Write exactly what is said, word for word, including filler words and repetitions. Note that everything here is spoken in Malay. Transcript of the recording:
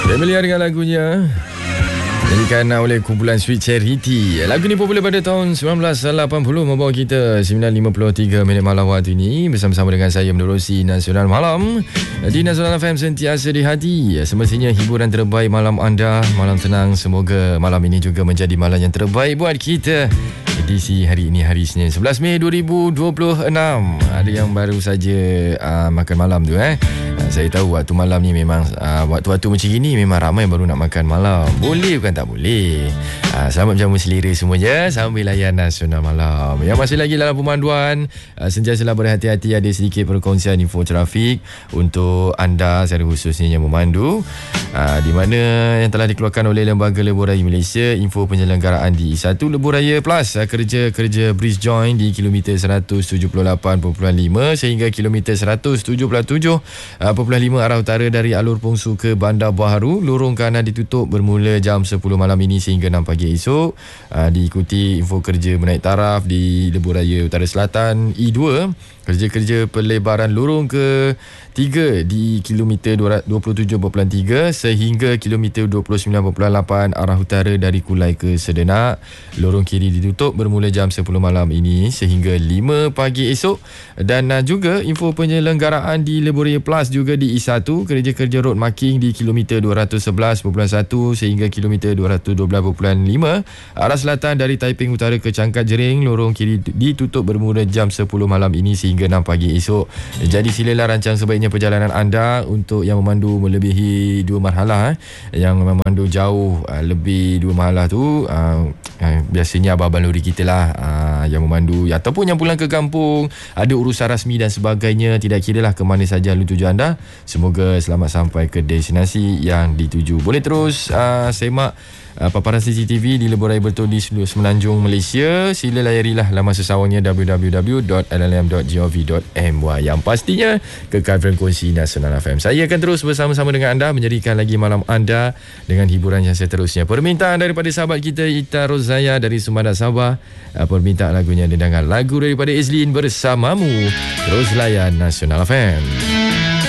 Familiar dengan lagunya nyanyikan oleh kumpulan Sweet Charity. Lagu ni popular pada tahun sembilan belas lapan puluh, membawa kita sembilan lima puluh tiga minit malam waktu ini bersama-sama dengan saya menerusi Nasional Malam di Nasional F M, sentiasa di hati. Semestinya hiburan terbaik malam anda, malam tenang. Semoga malam ini juga menjadi malam yang terbaik buat kita. Edisi hari ini hari Senin sebelas Mei dua ribu dua puluh enam. Ada yang baru saja uh, makan malam tu eh. Saya tahu waktu malam ni memang uh, waktu-waktu macam ini memang ramai baru nak makan malam. Boleh bukan tak boleh. uh, Selamat menjamu selera semuanya sambil layan Nasional Malam. Yang masih lagi dalam pemanduan, uh, sentiasalah berhati-hati. Ada sedikit perkongsian info trafik untuk anda secara khususnya yang memandu, uh, di mana yang telah dikeluarkan oleh Lembaga Lebuh Raya Malaysia. Info penyelenggaraan di I satu Lebuh Raya Plus, uh, kerja-kerja bridge joint di kilometer seratus tujuh puluh lapan perpuluhan lima sehingga kilometer seratus tujuh puluh tujuh perpuluhan lima arah utara dari alur Pongsu ke Bandar Baharu. Lorong kanan ditutup bermula jam sepuluh malam ini sehingga enam pagi esok. Uh, diikuti info kerja menaik taraf di Lebuh Raya Utara Selatan I dua. Kerja-kerja pelebaran lorong ke tiga di kilometer dua puluh tujuh perpuluhan tiga sehingga kilometer dua puluh sembilan perpuluhan lapan arah utara dari Kulai ke Sedenak. Lorong kiri ditutup bermula jam sepuluh malam ini sehingga lima pagi esok. Dan uh, juga info penyelenggaraan di Lebuh Raya Plus juga di I satu. Kerja-kerja road marking di kilometer dua ratus sebelas perpuluhan satu sehingga kilometer dua ratus dua belas perpuluhan lima arah selatan dari Taiping Utara ke Cangkat Jering. Lorong kiri ditutup bermula jam sepuluh malam ini sehingga enam pagi esok. Jadi silalah rancang sebaiknya perjalanan anda untuk yang memandu melebihi dua marhalah. eh. Yang memandu jauh uh, lebih dua marhalah tu uh, uh, biasanya abang-abang lori kita lah uh, yang memandu, ataupun yang pulang ke kampung ada urusan rasmi dan sebagainya. Tidak kira lah ke mana saja lalu tuju anda, semoga selamat sampai ke destinasi yang dituju. Boleh terus uh, semak Uh, paparan C C T V di Lebuh Raya Bertol di seluruh Semenanjung Malaysia. Sila layarilah laman sesawangnya w w w dot l l m dot gov dot m y. Yang pastinya kekal frekuensi Nasional F M. Saya akan terus bersama-sama dengan anda menjadikan lagi malam anda dengan hiburan yang seterusnya. Permintaan daripada sahabat kita Ita Rozaya dari Sumbadan Sabah. uh, Permintaan lagunya dengan lagu daripada Izlin Bersamamu. Terus layan Nasional F M.